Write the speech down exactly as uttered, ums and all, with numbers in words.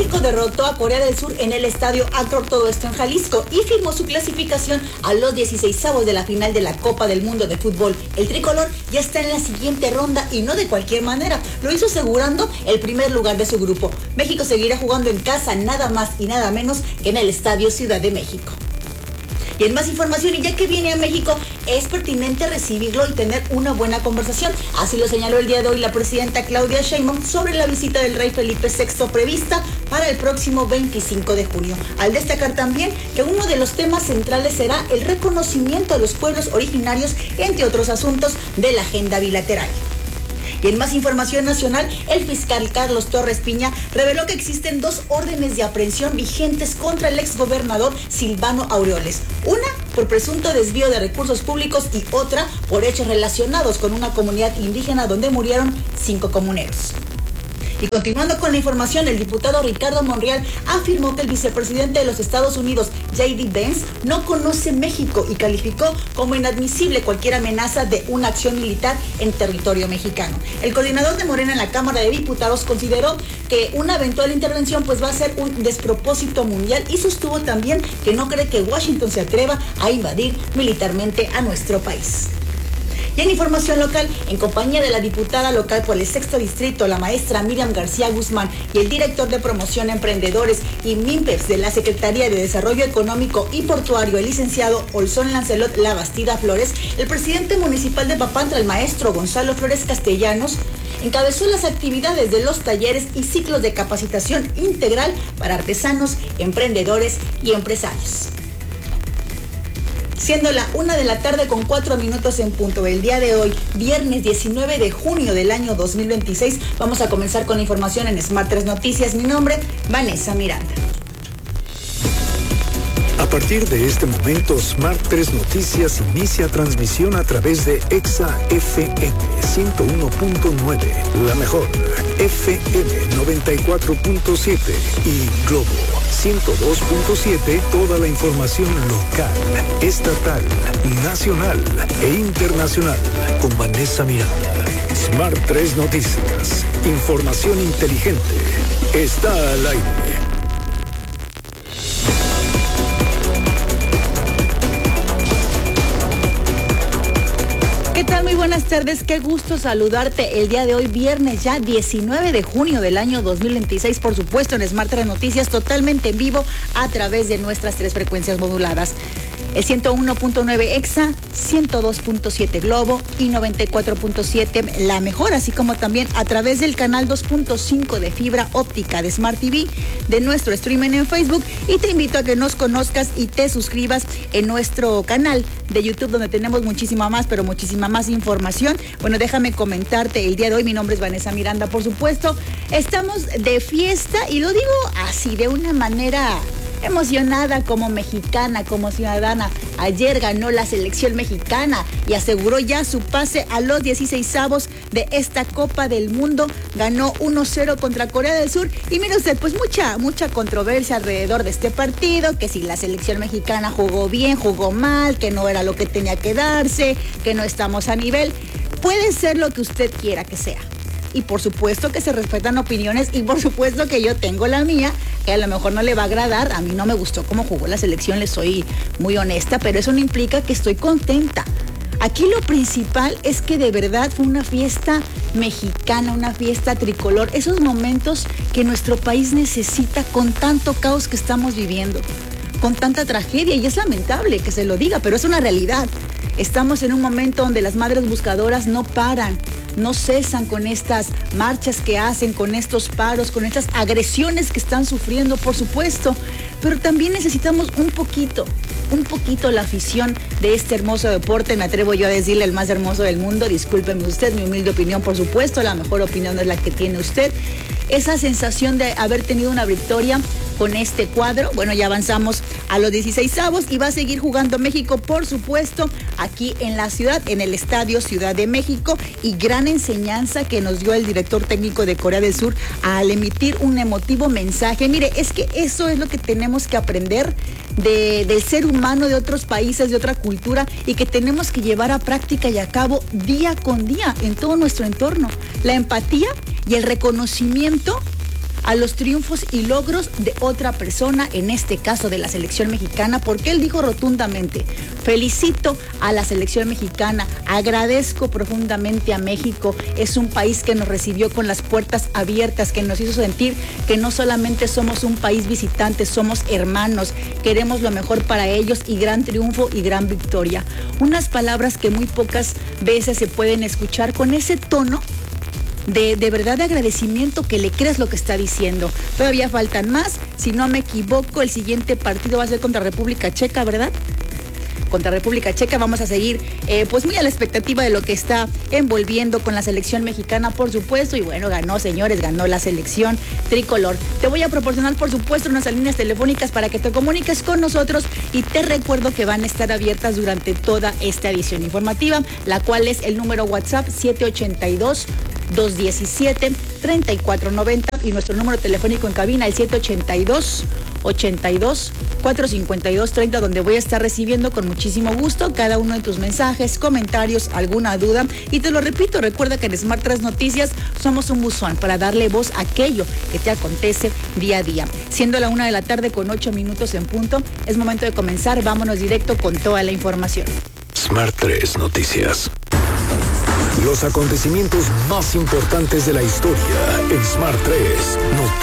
México derrotó a Corea del Sur en el estadio Akron, todo esto en Jalisco, y firmó su clasificación a los dieciseisavos de la final de la Copa del Mundo de Fútbol. El tricolor ya está en la siguiente ronda y no de cualquier manera, lo hizo asegurando el primer lugar de su grupo. México seguirá jugando en casa nada más y nada menos que en el Estadio Ciudad de México. Y en más información, y ya que viene a México, es pertinente recibirlo y tener una buena conversación. Así lo señaló el día de hoy la presidenta Claudia Sheinbaum sobre la visita del rey Felipe sexto prevista para el próximo veinticinco de junio. Al destacar también que uno de los temas centrales será el reconocimiento de los pueblos originarios, entre otros asuntos de la agenda bilateral. Y en más información nacional, el fiscal Carlos Torres Piña reveló que existen dos órdenes de aprehensión vigentes contra el exgobernador Silvano Aureoles. Una por presunto desvío de recursos públicos y otra por hechos relacionados con una comunidad indígena donde murieron cinco comuneros. Y continuando con la información, el diputado Ricardo Monreal afirmó que el vicepresidente de los Estados Unidos, J D Vance, no conoce México y calificó como inadmisible cualquier amenaza de una acción militar en territorio mexicano. El coordinador de Morena en la Cámara de Diputados consideró que una eventual intervención pues va a ser un despropósito mundial y sostuvo también que no cree que Washington se atreva a invadir militarmente a nuestro país. Y en información local, en compañía de la diputada local por el sexto distrito, la maestra Miriam García Guzmán, y el director de promoción a emprendedores y MIMPES de la Secretaría de Desarrollo Económico y Portuario, el licenciado Olson Lancelot Labastida Flores, el presidente municipal de Papantla, el maestro Gonzalo Flores Castellanos, encabezó las actividades de los talleres y ciclos de capacitación integral para artesanos, emprendedores y empresarios. Siendo la una de la tarde con cuatro minutos en punto, el día de hoy, viernes diecinueve de junio del año dos mil veintiséis, vamos a comenzar con la información en Smart tres Noticias. Mi nombre, Vanessa Miranda. A partir de este momento, Smart tres Noticias inicia transmisión a través de Exa F M ciento uno punto nueve, la mejor, F M noventa y cuatro punto siete y Globo ciento dos punto siete, toda la información local, estatal, nacional e internacional con Vanessa Miranda. Smart tres Noticias, información inteligente, está al aire. ¿Qué tal? Muy buenas tardes, qué gusto saludarte el día de hoy, viernes ya diecinueve de junio del año dos mil veintiséis, por supuesto en Smart tres Noticias, totalmente en vivo a través de nuestras tres frecuencias moduladas. El ciento uno punto nueve Exa, ciento dos punto siete Globo y noventa y cuatro punto siete La Mejor, así como también a través del canal dos punto cinco de fibra óptica de Smart T V, de nuestro streaming en Facebook, y te invito a que nos conozcas y te suscribas en nuestro canal de YouTube, donde tenemos muchísima más, pero muchísima más información. Bueno, déjame comentarte el día de hoy, mi nombre es Vanessa Miranda, por supuesto, estamos de fiesta y lo digo así, de una manera emocionada como mexicana, como ciudadana. Ayer ganó la selección mexicana y aseguró ya su pase a los dieciseisavos de esta Copa del Mundo. Ganó uno cero contra Corea del Sur y mire usted, pues mucha, mucha controversia alrededor de este partido, que si la selección mexicana jugó bien, jugó mal, que no era lo que tenía que darse, que no estamos a nivel. Puede ser lo que usted quiera que sea. Y por supuesto que se respetan opiniones y por supuesto que yo tengo la mía, que a lo mejor no le va a agradar. A mí no me gustó cómo jugó la selección, le soy muy honesta, pero eso no implica que estoy contenta. Aquí lo principal es que de verdad fue una fiesta mexicana, una fiesta tricolor, esos momentos que nuestro país necesita con tanto caos que estamos viviendo, con tanta tragedia, y es lamentable que se lo diga, pero es una realidad. Estamos en un momento donde las madres buscadoras no paran, no cesan con estas marchas que hacen, con estos paros, con estas agresiones que están sufriendo, por supuesto, pero también necesitamos un poquito, un poquito la afición de este hermoso deporte, me atrevo yo a decirle el más hermoso del mundo. Discúlpeme usted, mi humilde opinión, por supuesto, la mejor opinión es la que tiene usted. Esa sensación de haber tenido una victoria con este cuadro. Bueno, ya avanzamos a los dieciseisavos y va a seguir jugando México, por supuesto, aquí en la ciudad, en el Estadio Ciudad de México, y gran enseñanza que nos dio el director técnico de Corea del Sur al emitir un emotivo mensaje. Mire, es que eso es lo que tenemos que aprender de, del ser humano de otros países, de otra cultura, y que tenemos que llevar a práctica y a cabo día con día en todo nuestro entorno. La empatía y el reconocimiento a los triunfos y logros de otra persona, en este caso de la selección mexicana, porque él dijo rotundamente: felicito a la selección mexicana, agradezco profundamente a México, es un país que nos recibió con las puertas abiertas, que nos hizo sentir que no solamente somos un país visitante, somos hermanos, queremos lo mejor para ellos, y gran triunfo y gran victoria. Unas palabras que muy pocas veces se pueden escuchar con ese tono De, de verdad de agradecimiento, que le creas lo que está diciendo. Todavía faltan más, si no me equivoco, el siguiente partido va a ser contra República Checa, ¿verdad? Contra República Checa. Vamos a seguir eh, pues muy a la expectativa de lo que está envolviendo con la selección mexicana, por supuesto, y bueno, ganó, señores, ganó la selección tricolor. Te voy a proporcionar, por supuesto, unas líneas telefónicas para que te comuniques con nosotros, y te recuerdo que van a estar abiertas durante toda esta edición informativa, la cual es el número WhatsApp siete ocho dos, dos uno siete, tres cuatro nueve cero y nuestro número telefónico en cabina el siete ocho dos, ochenta y dos, cuatrocientos cincuenta y dos treinta, donde voy a estar recibiendo con muchísimo gusto cada uno de tus mensajes, comentarios, alguna duda. Y te lo repito, recuerda que en Smart tres Noticias somos un buzón para darle voz a aquello que te acontece día a día. Siendo la una de la tarde con ocho minutos en punto, es momento de comenzar. Vámonos directo con toda la información. Smart tres Noticias. Los acontecimientos más importantes de la historia en Smart tres Noticias.